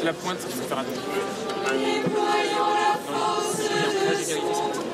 la pointe qu'il faut faire attention. Non, non, il y a un point d'égalité,